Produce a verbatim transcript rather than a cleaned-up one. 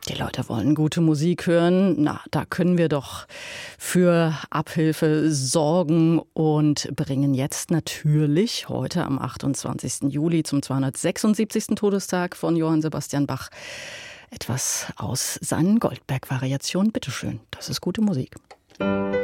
Die Leute wollen gute Musik hören. Na, da können wir doch für Abhilfe sorgen und bringen jetzt natürlich heute am achtundzwanzigsten Juli zum zweihundertsechsundsiebzigsten Todestag von Johann Sebastian Bach etwas aus seinen Goldberg-Variationen. Bitteschön, das ist gute Musik.